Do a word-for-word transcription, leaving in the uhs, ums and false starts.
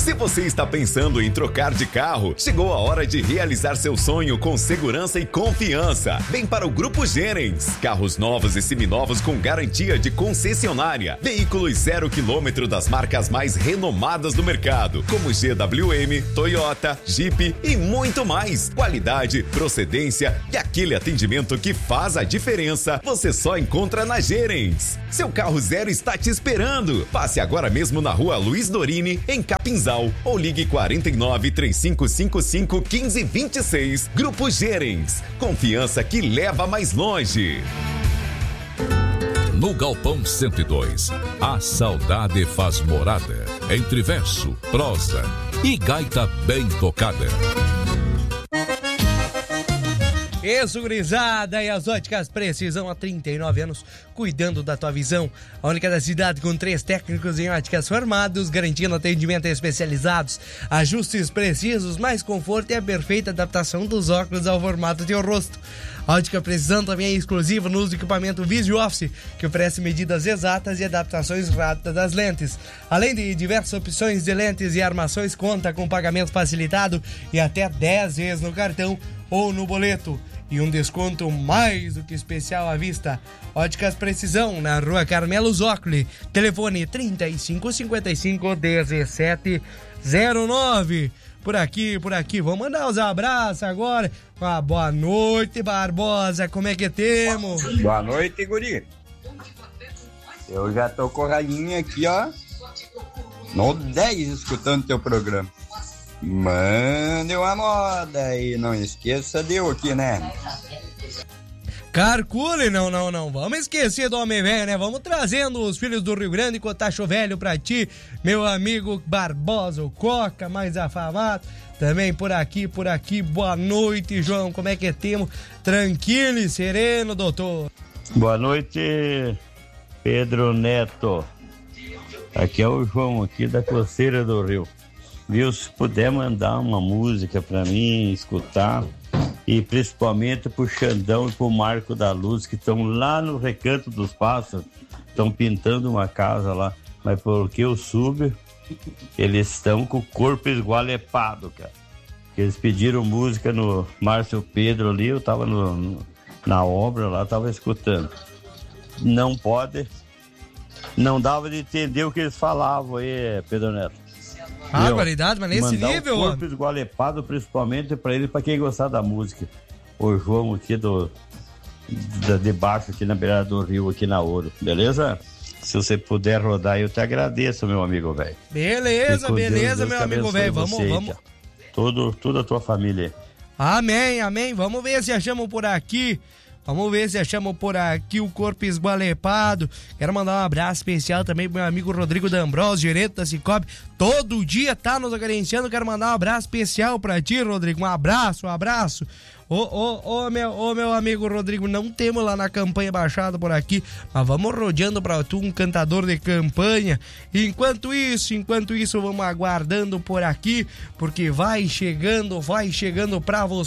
Se você está pensando em trocar de carro, chegou a hora de realizar seu sonho com segurança e confiança. Vem para o Grupo Gerens. Carros novos e seminovos com garantia de concessionária. Veículos zero quilômetro das marcas mais renomadas do mercado, como G W M, Toyota, Jeep e muito mais. Qualidade, procedência e aquele atendimento que faz a diferença, você só encontra na Gerens. Seu carro zero está te esperando. Passe agora mesmo na rua Luiz Dorini, em Capinzal, ou ligue quarenta e nove, três cinco cinco cinco, quinze vinte e seis. Grupo Gerens. Confiança que leva mais longe. No Galpão cento e dois, a saudade faz morada entre verso, prosa e gaita bem tocada. Isso, gurizada, e as óticas Precisão há trinta e nove anos, cuidando da tua visão. A única da cidade com três técnicos em óticas formados, garantindo atendimento especializados, ajustes precisos, mais conforto e a perfeita adaptação dos óculos ao formato do teu rosto. A Ótica Precisão também é exclusiva no uso do equipamento Visual Office, que oferece medidas exatas e adaptações rápidas das lentes. Além de diversas opções de lentes e armações, conta com pagamento facilitado e até dez vezes no cartão ou no boleto. E um desconto mais do que especial à vista. Óticas Precisão, na rua Carmelo Zócoli. Telefone trinta e cinco, cinquenta e cinco, dezessete zero nove. Por aqui, por aqui. Vamos mandar os abraços agora. Ah, boa noite, Barbosa. Como é que temos? Boa noite, guri. Eu já tô com a rainha aqui, ó. No dez, escutando teu programa. Mande uma moda e não esqueça de eu aqui, né? Carcule, não, não, não. Vamos esquecer do homem velho, né? Vamos trazendo os filhos do Rio Grande com o Tacho Velho pra ti, meu amigo Barbosa, o Coca, mais afamado. Também por aqui, por aqui. Boa noite, João. Como é que temos? Tranquilo e sereno, doutor. Boa noite, Pedro Neto. Aqui é o João, aqui da Coceira do Rio. Viu, se puder mandar uma música pra mim escutar, e principalmente pro Xandão e pro Marco da Luz, que estão lá no Recanto dos Pássaros, estão pintando uma casa lá, mas porque eu subo, eles estão com o corpo esgualepado, cara. Eles pediram música no Márcio Pedro ali, eu tava no, no, na obra lá, tava escutando. Não pode, não dava de entender o que eles falavam aí, Pedro Neto. Ah, qualidade, mas nesse mandar nível, o corpo esgualepado, principalmente pra ele, pra quem gostar da música. O João aqui do da, de baixo, aqui na beirada do rio, aqui na Ouro, beleza? Se você puder rodar, eu te agradeço, meu amigo velho. Beleza, beleza, Deus, meu amigo velho. Vamos, você, vamos. Todo, toda a tua família. Amém, amém. Vamos ver se achamos por aqui. Vamos ver se achamos por aqui o corpo esgualepado. Quero mandar um abraço especial também pro meu amigo Rodrigo D'Ambrosio, gerente da Cicobi. Todo dia tá nos agenciando. Quero mandar um abraço especial pra ti, Rodrigo. Um abraço, um abraço. Ô, ô, ô, meu, ô, meu amigo Rodrigo, não temos lá na campanha baixada por aqui, mas vamos rodeando pra tu um cantador de campanha. Enquanto isso, enquanto isso, vamos aguardando por aqui, porque vai chegando, vai chegando pra você.